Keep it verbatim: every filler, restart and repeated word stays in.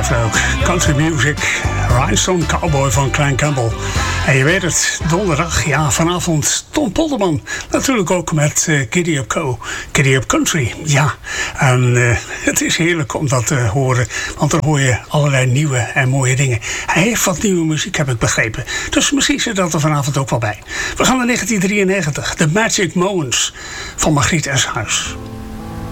Blijft leuk. Country music. Rhinestone Cowboy van Clan Campbell. En je weet het, donderdag, ja, vanavond Tom Polderman. Natuurlijk ook met uh, Giddy Up Co. Giddy Up Country, ja. En uh, het is heerlijk om dat te horen. Want dan hoor je allerlei nieuwe en mooie dingen. Hij heeft wat nieuwe muziek, heb ik begrepen. Dus misschien zit dat er vanavond ook wel bij. We gaan naar negentien drieënnegentig. The Magic Moments van Margriet Eshuis.